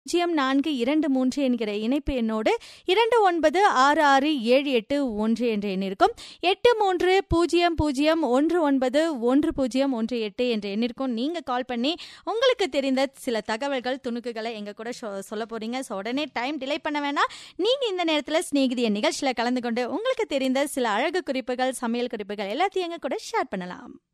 0423 என்கிற இணைப்பு எண்ணோடு 296678 என்ற எண் இருக்கும். 8300191018 என்ற எண்ணிற்கும் நீங்க கால் பண்ணி உங்களுக்கு தெரிந்த சில தகவல்கள் துணுக்குகளை எங்க கூட சொல்ல போறீங்க. உடனே டைம் டிலே பண்ண வேணாம். நீங்க இந்த நேரத்தில் சிநேகிதிய நிகழ்ச்சியில கலந்து கொண்டு உங்களுக்கு தெரிந்த சில அழகு குறிப்புகள், சமையல் குறிப்புகள் எல்லாத்தையும் எங்க கூட ஷேர் பண்ணலாம்.